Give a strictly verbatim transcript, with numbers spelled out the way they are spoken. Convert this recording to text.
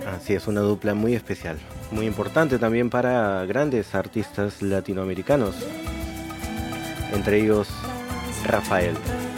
Así es, una dupla muy especial, muy importante también para grandes artistas latinoamericanos, entre ellos Rafael.